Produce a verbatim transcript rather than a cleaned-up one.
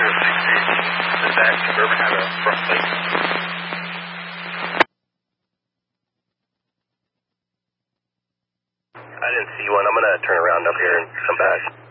with sixty. Does that Suburban have a front plate? I didn't see one. I'm going to turn around up here and come back.